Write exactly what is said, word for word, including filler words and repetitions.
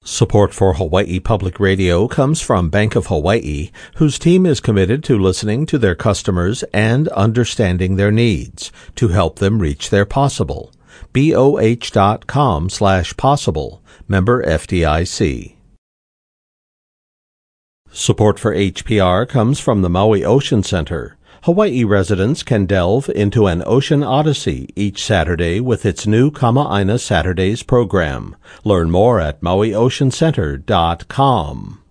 Support for Hawaii Public Radio comes from Bank of Hawaii, whose team is committed to listening to their customers and understanding their needs to help them reach their possible. B O H dot com slash possible. Member F D I C. Support for H P R comes from the Maui Ocean Center. Hawaii residents can delve into an ocean odyssey each Saturday with its new Kama'aina Saturdays program. Learn more at maui ocean center dot com.